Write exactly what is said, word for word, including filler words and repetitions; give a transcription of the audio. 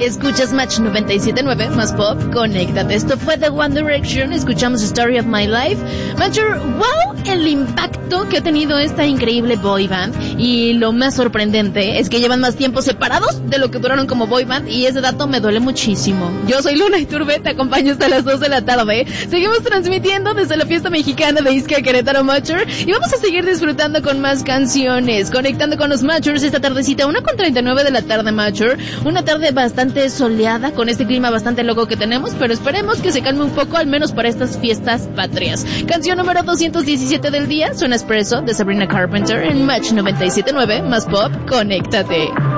Escuchas Match noventa y siete punto nueve, más pop, conéctate. Esto fue The One Direction, escuchamos Story of My Life. Matcher, wow, el impacto que ha tenido esta increíble boy band. Y lo más sorprendente es que llevan más tiempo separados de lo que duraron como boy band, y ese dato me duele muchísimo. Yo soy Luna Iturbe, te acompaño hasta las dos de la tarde. Seguimos transmitiendo desde la fiesta mexicana de Ixca, Querétaro, Matcher, y vamos a seguir disfrutando con más canciones, conectando con los Matchers esta tardecita, una con treinta y nueve de la tarde, Matcher. Una tarde bastante soleada, con este clima bastante loco que tenemos, pero esperemos que se calme un poco, al menos para estas fiestas patrias. Canción número doscientos diecisiete del día, suena Espresso de Sabrina Carpenter en Match noventa y siete punto nueve, más pop, conéctate.